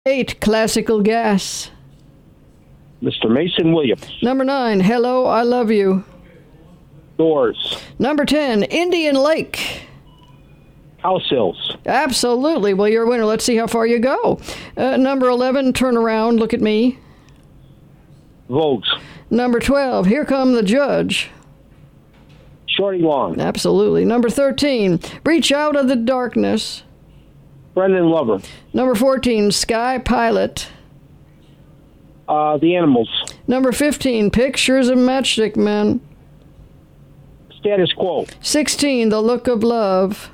8, Classical Gas. Mr. Mason Williams. Number 9, Hello, I Love You. Doors. Number 10, Indian Lake. House Hills. Absolutely. Well, you're a winner. Let's see how far you go. Number 11, Turn Around, Look at Me. Vogues. Number 12, Here Come the Judge. Shorty Long. Absolutely. Number 13, Reach Out of the Darkness. Brendan Lover. Number 14, Sky Pilot. The Animals. Number 15, Pictures of Matchstick Men. Status Quo. 16, The Look of Love.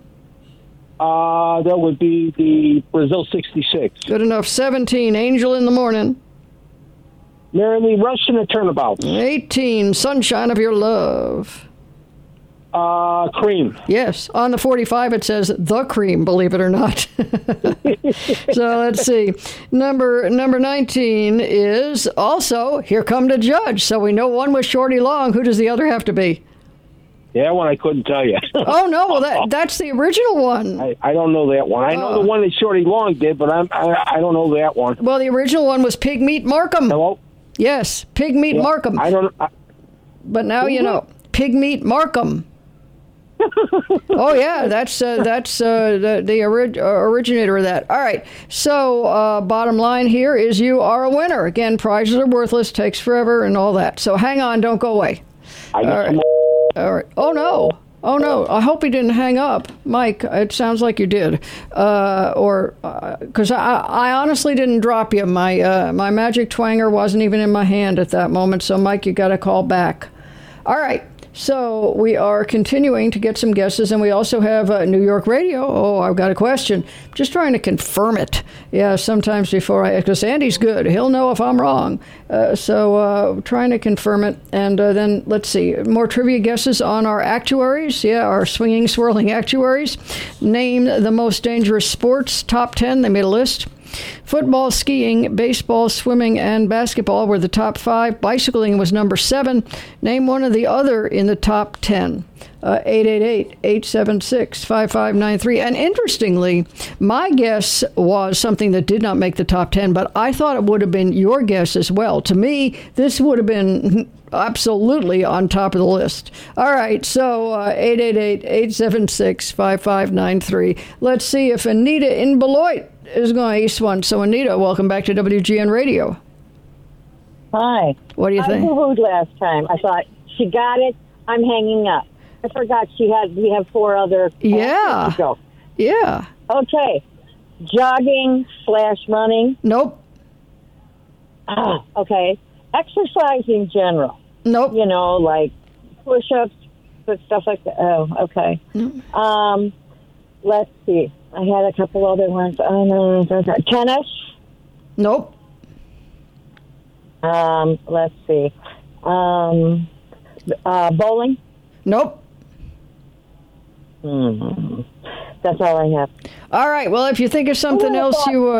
That would be the Brazil 66. Good enough. 17, Angel in the Morning. Merrily Rush and the Turnabouts. 18, Sunshine of Your Love. Cream. Yes. On the 45, it says The Cream, believe it or not. So let's see. Number 19 is also Here Come the Judge. So we know one was Shorty Long. Who does the other have to be? That one I couldn't tell you. Oh, no. Well, that's the original one. I don't know that one. I know the one that Shorty Long did, but I don't know that one. Well, the original one was Pigmeat Markham. Hello? Yes, Pigmeat Markham. I don't. But now you know. Pigmeat Markham. Oh yeah, that's the originator of that. All right. So bottom line here is you are a winner. Again, prizes are worthless, takes forever, and all that. So hang on, don't go away. I got some more. All right. Oh no. Oh no. I hope he didn't hang up, Mike. It sounds like you did, because I honestly didn't drop you. My magic twanger wasn't even in my hand at that moment. So Mike, you got to call back. All right. So we are continuing to get some guesses, and we also have New York Radio. Oh, I've got a question. Just trying to confirm it. Yeah, sometimes because Andy's good. He'll know if I'm wrong. So trying to confirm it. And then, let's see, more trivia guesses on our actuaries. Yeah, our swinging, swirling actuaries. Name the most dangerous sports. Top 10. They made a list. Football, skiing, baseball, swimming, and basketball were the top 5. Bicycling was number 7. Name one of the other in the top 10. 888-876-5593. And interestingly, my guess was something that did not make the top 10, but I thought it would have been your guess as well. To me, this would have been absolutely on top of the list. All right, so 888-876-5593. Let's see if Anita in Beloit is going to ace one. So, Anita, welcome back to WGN Radio. Hi. What do you think? I boo-hooed last time. I thought, she got it. I'm hanging up. I forgot we have 4 other. Yeah. Go. Yeah. Okay. Jogging / running. Nope. Okay. Exercise in general. Nope. You know, like push-ups, stuff like that. Oh, okay. Nope. Let's see. I had a couple other ones. Oh, no. Tennis. Nope. Let's see. Bowling. Nope. That's all I have. All right. Well, if you think of something else,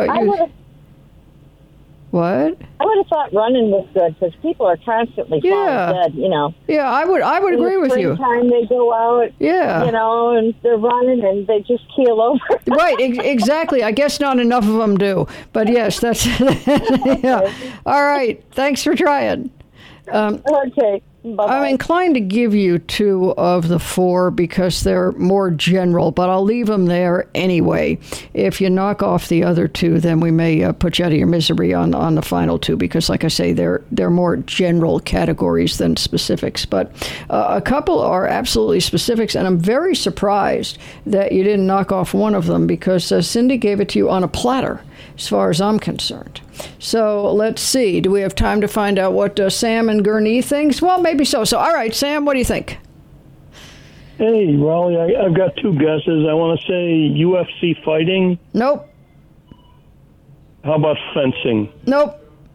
what? I would have thought running was good because people are constantly falling dead, you know. Yeah, I would agree with you. Springtime they go out, you know, and they're running and they just keel over. Right, exactly. I guess not enough of them do. But yes, that's, yeah. All right. Thanks for trying. Okay. Bye-bye. I'm inclined to give you 2 of the 4 because they're more general, but I'll leave them there anyway. If you knock off the other 2, then we may put you out of your misery on the final 2 because, like I say, they're more general categories than specifics. But a couple are absolutely specifics, and I'm very surprised that you didn't knock off one of them because Cindy gave it to you on a platter, as far as I'm concerned. So let's see. Do we have time to find out what Sam and Gurnee thinks? Well, maybe so. So, all right, Sam, what do you think? Hey, Raleigh, I've got 2 guesses. I want to say UFC fighting. Nope. How about fencing? Nope.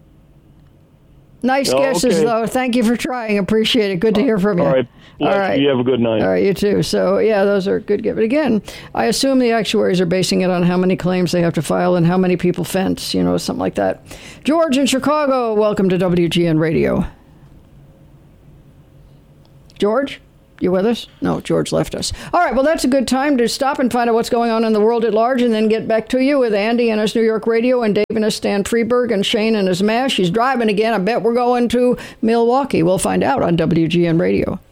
Nice guesses, though. Thank you for trying. Appreciate it. Good to hear from you. All right. All right. You have a good night. All right, you too. So, yeah, those are good. But again, I assume the actuaries are basing it on how many claims they have to file and how many people fence, you know, something like that. George in Chicago, welcome to WGN Radio. George? You with us? No, George left us. All right, well, that's a good time to stop and find out what's going on in the world at large and then get back to you with Andy and his New York Radio and Dave and his Stan Freeberg and Shane and his MASH. He's driving again. I bet we're going to Milwaukee. We'll find out on WGN Radio.